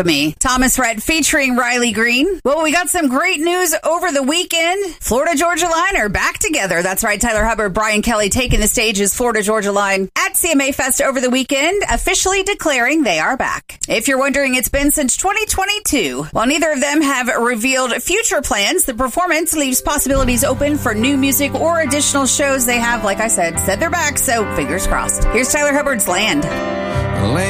Infamy. Thomas Rhett featuring Riley Green. Well, we got some great news over the weekend. Florida Georgia Line are back together. That's right, Tyler Hubbard, Brian Kelly taking the stage as Florida Georgia Line at CMA Fest over the weekend, officially declaring they are back. If you're wondering, it's been since 2022. While neither of them have revealed future plans, the performance leaves possibilities open for new music or additional shows. They have, like I said they're back, so fingers crossed. Here's Tyler Hubbard's Land.